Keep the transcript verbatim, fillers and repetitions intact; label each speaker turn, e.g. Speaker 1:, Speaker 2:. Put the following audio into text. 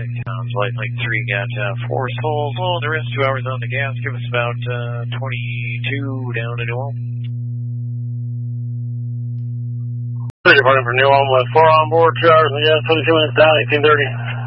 Speaker 1: Sounds like like three got uh, four souls. Well, the rest two hours on the gas. Give us about uh, twenty-two down to New Ulm.
Speaker 2: Departing for New Ulm with four on board, two hours on the gas, twenty-two minutes down, eighteen thirty.